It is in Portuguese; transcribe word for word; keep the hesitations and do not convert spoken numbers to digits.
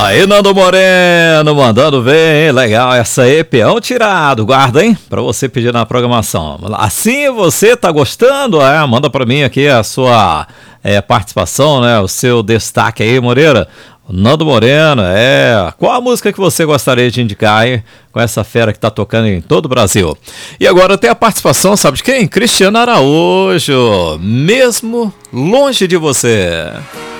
Aí, Nando Moreno, mandando bem, legal, essa aí, peão tirado, guarda, hein, pra você pedir na programação. Assim você tá gostando? É, manda pra mim aqui a sua é, participação, né, o seu destaque aí, Moreira. Nando Moreno, é, qual a música que você gostaria de indicar, hein, com essa fera que tá tocando em todo o Brasil? E agora tem a participação, sabe de quem? Cristiano Araújo, mesmo longe de você.